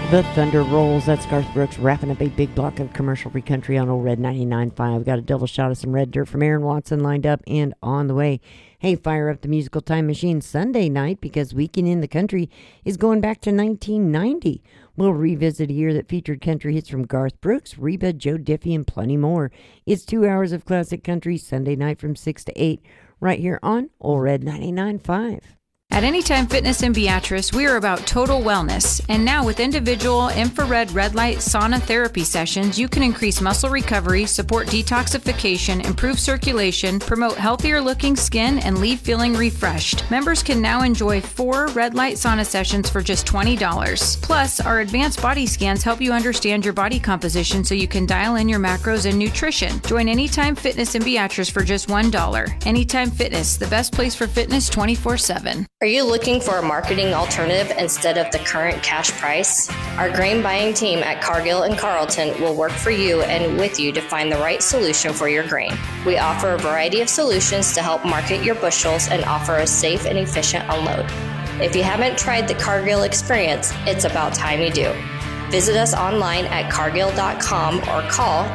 The thunder rolls. That's Garth Brooks wrapping up a big block of commercial-free country on Old Red 99.5. Got a double shot of some Red Dirt from Aaron Watson lined up and on the way. Hey, fire up the musical time machine Sunday night because Weekend in the Country is going back to 1990. We'll revisit a year that featured country hits from Garth Brooks, Reba, Joe Diffie, and plenty more. It's 2 hours of classic country Sunday night from 6 to 8 right here on Old Red 99.5. At Anytime Fitness in Beatrice, we are about total wellness. And now with individual infrared red light sauna therapy sessions, you can increase muscle recovery, support detoxification, improve circulation, promote healthier looking skin, and leave feeling refreshed. Members can now enjoy 4 red light sauna sessions for just $20. Plus, our advanced body scans help you understand your body composition so you can dial in your macros and nutrition. Join Anytime Fitness in Beatrice for just $1. Anytime Fitness, the best place for fitness 24/7. Are you looking for a marketing alternative instead of the current cash price? Our grain buying team at Cargill and Carlton will work for you and with you to find the right solution for your grain. We offer a variety of solutions to help market your bushels and offer a safe and efficient unload. If you haven't tried the Cargill experience, it's about time you do. Visit us online at cargill.com or call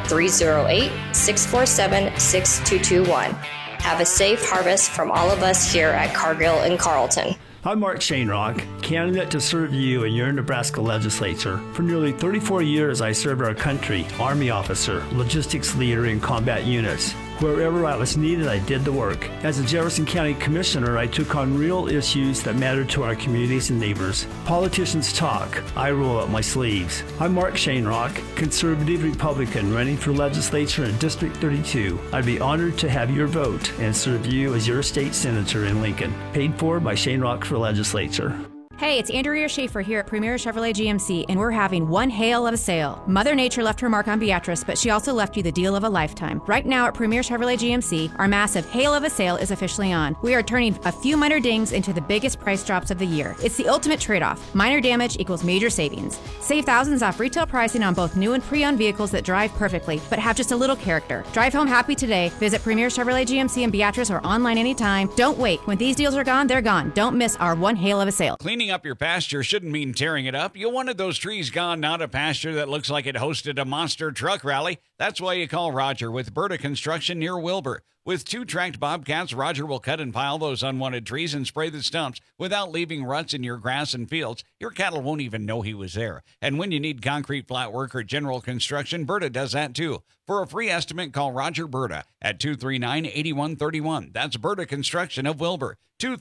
308-647-6221. Have a safe harvest from all of us here at Cargill and Carlton. I'm Mark Shanerock, candidate to serve you in your Nebraska legislature. For nearly 34 years, I served our country, Army officer, logistics leader in combat units. Wherever I was needed, I did the work. As a Jefferson County Commissioner, I took on real issues that mattered to our communities and neighbors. Politicians talk. I roll up my sleeves. I'm Mark Shanerock, conservative Republican running for legislature in District 32. I'd be honored to have your vote and serve you as your state senator in Lincoln. Paid for by Shanerock for Legislature. Hey, it's Andrea Schaefer here at Premier Chevrolet GMC, and we're having one hail of a sale. Mother Nature left her mark on Beatrice, but she also left you the deal of a lifetime. Right now at Premier Chevrolet GMC, our massive hail of a sale is officially on. We are turning a few minor dings into the biggest price drops of the year. It's the ultimate trade-off. Minor damage equals major savings. Save thousands off retail pricing on both new and pre-owned vehicles that drive perfectly, but have just a little character. Drive home happy today. Visit Premier Chevrolet GMC in Beatrice or online anytime. Don't wait. When these deals are gone, they're gone. Don't miss our one hail of a sale. Cleaning up your pasture shouldn't mean tearing it up. You wanted those trees gone, not a pasture that looks like it hosted a monster truck rally. That's why you call Roger with Berta Construction near Wilbur. With 2 tracked Bobcats, Roger will cut and pile those unwanted trees and spray the stumps without leaving ruts in your grass and fields. Your cattle won't even know he was there. And when you need concrete, flat work, or general construction, Berta does that too. For a free estimate, call Roger Berta at 239-8131. That's Berta Construction of Wilbur,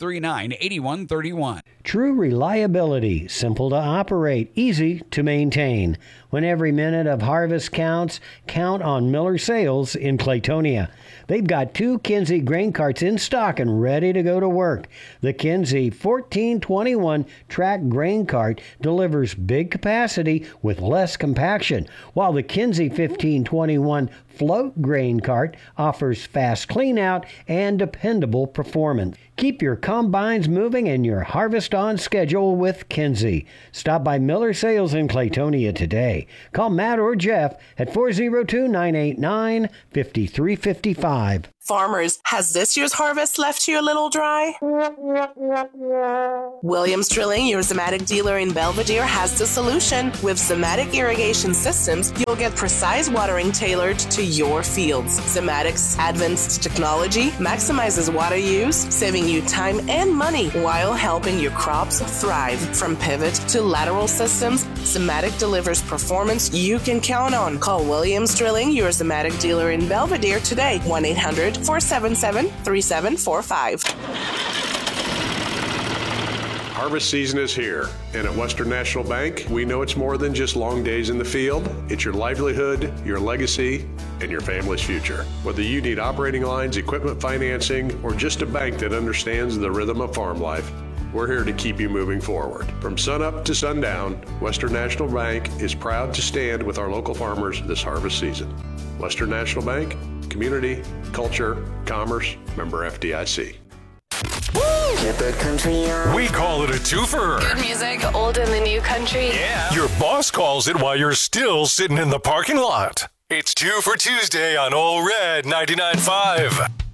239-8131. True reliability, simple to operate, easy to maintain. When every minute of harvest counts, count on Miller Sales in Claytonia. They've got 2 Kinsey grain carts in stock and ready to go to work. The Kinsey 1421 track grain cart delivers big capacity with less compaction, while the Kinsey 1521 float grain cart offers fast cleanout and dependable performance. Keep your combines moving and your harvest on schedule with Kinsey. Stop by Miller Sales in Claytonia today. Call Matt or Jeff at 402-989-5355. Farmers, has this year's harvest left you a little dry? Williams Drilling, your Zematic dealer in Belvedere, has the solution. With Zematic irrigation systems, you'll get precise watering tailored to your fields. Zematic's advanced technology maximizes water use, saving you time and money while helping your crops thrive. From pivot to lateral systems, Zematic delivers performance you can count on. Call Williams Drilling, your Zematic dealer in Belvedere today. 1-800-477-3745. Harvest season is here, and at Western National Bank, we know it's more than just long days in the field. It's your livelihood, your legacy, and your family's future. Whether you need operating lines, equipment financing, or just a bank that understands the rhythm of farm life, we're here to keep you moving forward. From sunup to sundown, Western National Bank is proud to stand with our local farmers this harvest season. Western National Bank, community, culture, commerce, member FDIC. Get the country on. We call it a twofer. Good music, old and the new country. Yeah. Your boss calls it while you're still sitting in the parking lot. It's 2 for Tuesday on Old Red 99.5.